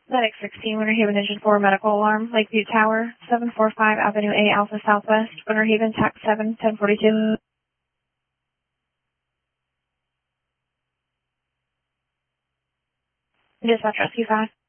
Medic 16, Winter Haven Engine 4 medical alarm, Lakeview Tower, 745 Avenue A Alpha Southwest, Winter Haven TAC 7, 1042. Dispatch Rescue 5.